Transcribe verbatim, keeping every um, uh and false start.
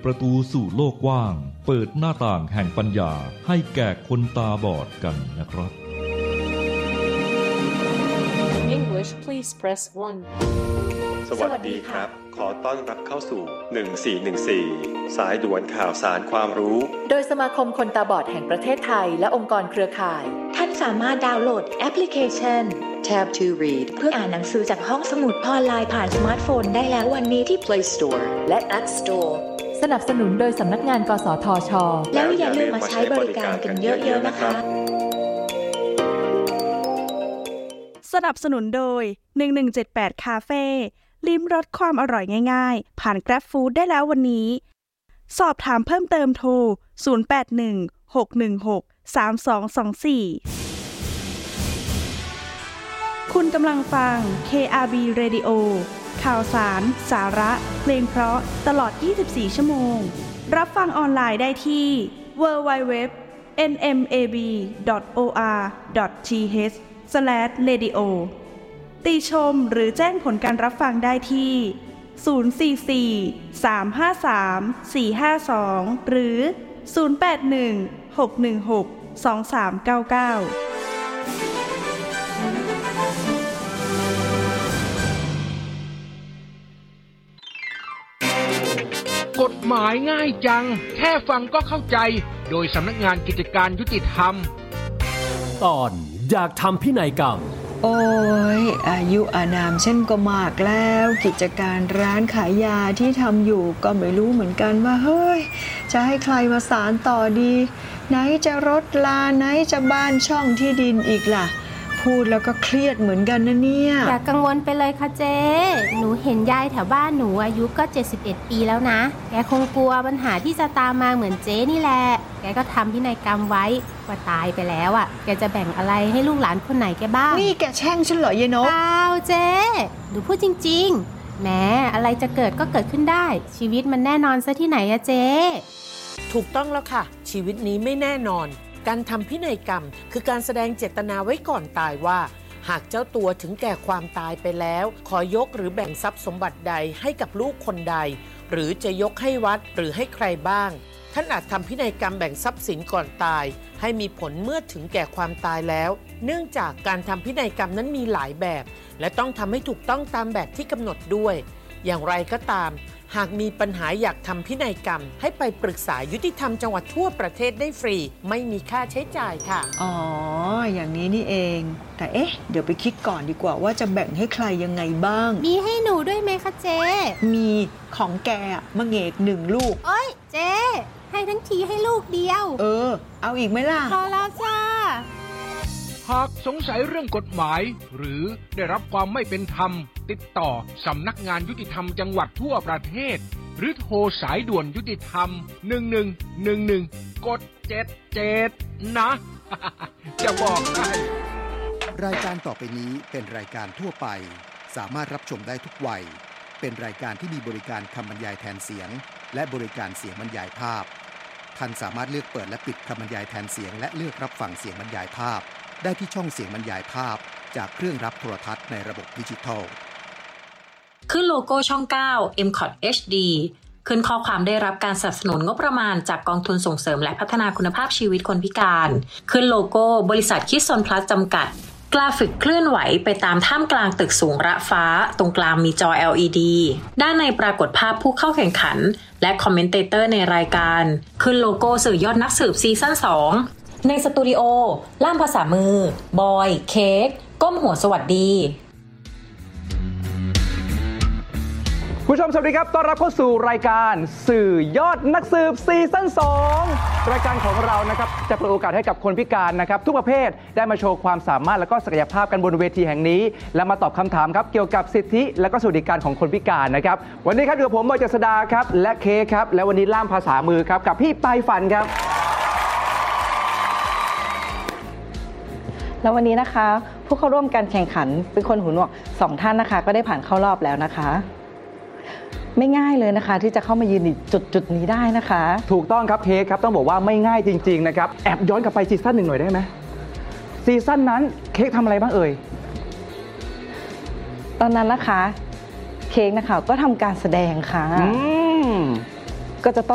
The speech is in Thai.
ประตูสู่โลกกว้างเปิดหน้าต่างแห่งปัญญาให้แก่คนตาบอดกันนะครับ English please press one สวัสดีครับขอต้อนรับเข้าสู่หนึ่งสี่หนึ่งสี่สายด่วนข่าวสารความรู้โดยสมาคมคนตาบอดแห่งประเทศไทยและองค์กรเครือข่ายท่านสามารถดาวน์โหลดแอปพลิเคชัน Tab ทู Read เพื่ออ่านหนังสือจากห้องสมุดออนไลน์ผ่านสมาร์ทโฟนได้แล้ววันนี้ที่ Play Store และ App Store สนับสนุนโดยสำนักงานกสทช.แล้วอย่าลืมมาใช้บริการกันเยอะๆนะคะสนับสนุนโดยหนึ่งหนึ่งเจ็ดแปดคาเฟ่ลิ้มรสความอร่อยง่ายๆผ่าน Grab Food ได้แล้ววันนี้สอบถามเพิ่มเติมโทรศูนย์ แปด หนึ่ง หก หนึ่ง หก สาม สอง สอง สี่คุณกำลังฟัง เค อาร์ บี Radio ข่าวสารสาระเพลงเพราะตลอดยี่สิบสี่ชั่วโมงรับฟังออนไลน์ได้ที่ ดับเบิลยู ดับเบิลยู ดับเบิลยู ดอท เอ็น เอ็ม เอ บี ดอท โอ อาร์ ดอท ที เอช สแลช เรดิโอ ติชมหรือแจ้งผลการรับฟังได้ที่ ศูนย์ สี่ สี่ สาม ห้า สาม สี่ ห้า สอง หรือ ศูนย์ แปด หนึ่ง หก หนึ่ง หก สอง สาม เก้า เก้ากฎหมายง่ายจังแค่ฟังก็เข้าใจโดยสำนักงานกิจการยุติธรรมตอนอยากทำพินัยกรรมโอ้ยอายุอานามฉันก็มากแล้วกิจการร้านขายยาที่ทำอยู่ก็ไม่รู้เหมือนกันว่าเฮ้ยจะให้ใครมาสานต่อดีไหนจะรถลาไหนจะบ้านช่องที่ดินอีกล่ะพูดแล้วก็เครียดเหมือนกันนะเนี่ยอย่ากังวลไปเลยค่ะเจ๊หนูเห็นยายแถวบ้านหนูอายุก็เจ็ดสิบเอ็ดปีแล้วนะแกคงกลัวปัญหาที่จะตามมาเหมือนเจ๊นี่แหละแกก็ทำพินัยกรรมไว้ว่าตายไปแล้วอ่ะแกจะแบ่งอะไรให้ลูกหลานคนไหนแกบ้างนี่แกแช่งฉันเหรอยายนกเปล่าเจ๊หนูพูดจริงๆแหมอะไรจะเกิดก็เกิดขึ้นได้ชีวิตมันแน่นอนซะที่ไหนอะเจ๊ถูกต้องแล้วค่ะชีวิตนี้ไม่แน่นอนการทำพินัยกรรมคือการแสดงเจตนาไว้ก่อนตายว่าหากเจ้าตัวถึงแก่ความตายไปแล้วขอยกหรือแบ่งทรัพย์สมบัติใดให้กับลูกคนใดหรือจะยกให้วัดหรือให้ใครบ้างท่านอาจทำพินัยกรรมแบ่งทรัพย์สินก่อนตายให้มีผลเมื่อถึงแก่ความตายแล้วเนื่องจากการทำพินัยกรรมนั้นมีหลายแบบและต้องทำให้ถูกต้องตามแบบที่กำหนดด้วยอย่างไรก็ตามหากมีปัญหาอยากทำพินัยกรรมให้ไปปรึกษายุติธรรมจังหวัดทั่วประเทศได้ฟรีไม่มีค่าใช้จ่ายค่ะอ๋ออย่างนี้นี่เองแต่เอ๊ะเดี๋ยวไปคิดก่อนดีกว่าว่าจะแบ่งให้ใครยังไงบ้างมีให้หนูด้วยไหมคะเจ๊มีของแกมะเงกหนึ่งลูกโอ๊ยเจ๊ให้ทั้งทีให้ลูกเดียวเออเอาอีกไหมล่ะพอแล้วจ้าหากสงสัยเรื่องกฎหมายหรือได้รับความไม่เป็นธรรมติดต่อสำนักงานยุติธรรมจังหวัดทั่วประเทศหรือโทรสายด่วนยุติธรรมหนึ่งหนึ่งหนึ่งหนึ่งกดเจ็ดเจ็ดนะ จะบอกให้รายการต่อไปนี้เป็นรายการทั่วไปสามารถรับชมได้ทุกวัยเป็นรายการที่มีบริการคำบรรยายแทนเสียงและบริการเสียงบรรยายภาพท่านสามารถเลือกเปิดและปิดคำบรรยายแทนเสียงและเลือกรับฟังเสียงบรรยายภาพได้ที่ช่องเสียงบรรยายภาพจากเครื่องรับโทรทัศน์ในระบบดิจิทัลขึ้นโลโก้ช่องเก้า เอ็ม คอท เอช ดี ขึ้นข้อความได้รับการสนับสนุนงบประมาณจากกองทุนส่งเสริมและพัฒนาคุณภาพชีวิตคนพิการขึ้นโลโก้บริษัทคิดโซนพลัสจำกัดกราฟิกเคลื่อนไหวไปตามท่ามกลางตึกสูงระฟ้าตรงกลางมีจอ แอล อี ดี ด้านในปรากฏภาพผู้เข้าแข่งขันและคอมเมนเตเตอร์ในรายการขึ้นโลโก้สื่อยอดนักสืบซีซั่นสองในสตูดิโอล่ามภาษามือบอยเค้กก้มหัวสวัสดีผู้ชมสวัสดีครับต้อนรับเข้าสู่รายการสื่อยอดนักสืบซีซั่นสองรายการของเรานะครับจะเปิดโอกาสให้กับคนพิการนะครับทุกประเภทได้มาโชว์ความสามารถและก็ศักยภาพกันบนเวทีแห่งนี้และมาตอบคำถามครับเกี่ยวกับสิทธิและก็สวัสดิการของคนพิการนะครับวันนี้ครับอยู่กับผมบอยเจษฎาครับและเคครับและวันนี้ล่ามภาษามือครับกับพี่ปลายฝันครับแล้ววันนี้นะคะผู้เข้าร่วมการแข่งขันเป็นคนหูหนวกสองท่านนะคะก็ได้ผ่านเข้ารอบแล้วนะคะไม่ง่ายเลยนะคะที่จะเข้ามายืนจุดจุดนี้ได้นะคะถูกต้องครับเค้กครับต้องบอกว่าไม่ง่ายจริงๆนะครับแอบย้อนกลับไปซีซั่นหนึ่งหน่อยได้ไหมซีซั่นนั้นเค้กทำอะไรบ้างเอ่ยตอนนั้นนะคะเค้กนะคะก็ทำการแสดงค่ะก็จะต้อง